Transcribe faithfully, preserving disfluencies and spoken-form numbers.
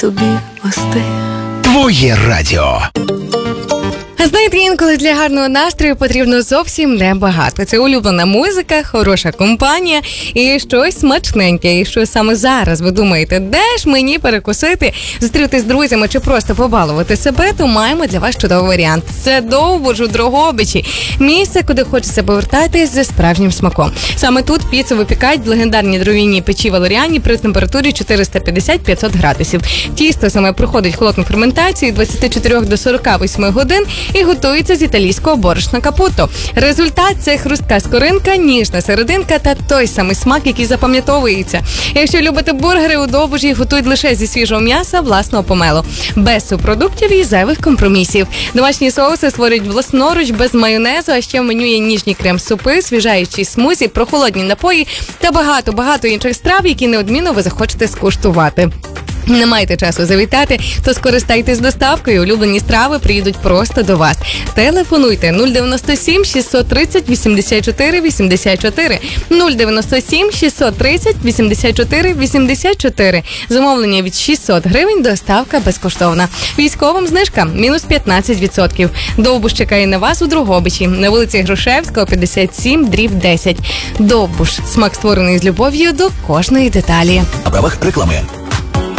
тобі вести. Твоє радіо. Знаєте, інколи для гарного настрою потрібно зовсім небагато. Це улюблена музика, хороша компанія і щось смачненьке. І що саме зараз ви думаєте, де ж мені перекусити, зустрітися з друзями чи просто побалувати себе, то маємо для вас чудовий варіант. Це Довбуш у Дрогобичі. Місце, куди хочеться повертатись зі справжнім смаком. Саме тут піцу випікають в легендарній дров'яній печі Валеріані при температурі чотириста п'ятдесят - п'ятсот градусів. Тісто саме проходить холодну ферментацію двадцять чотири до сорока восьми годин і готується з італійського борошна капуто. Результат – це хрустка скоринка, ніжна серединка та той самий смак, який запам'ятовується. Якщо любите бургери, у Довбуші їх готують лише зі свіжого м'яса власного помелу, без субпродуктів і зайвих компромісів. Домашні соуси створюють власноруч, без майонезу, а ще в меню є ніжні крем-супи, свіжаючі смузі, прохолодні напої та багато-багато інших страв, які неодмінно ви захочете скуштувати. Не маєте часу завітати, то скористайтесь доставкою. Улюблені страви приїдуть просто до вас. Телефонуйте нуль дев'яносто сім шістсот тридцять вісімдесят чотири вісімдесят чотири, нуль дев'яносто сім шістсот тридцять вісімдесят чотири вісімдесят чотири. Замовлення від шістсот гривень, доставка безкоштовна. Військовим знижка мінус п'ятнадцять відсотків. Довбуш чекає на вас у Дрогобичі, на вулиці Грушевського, п'ятдесят сім дріб десять. Довбуш. Смак створений з любов'ю до кожної деталі. На правах реклами.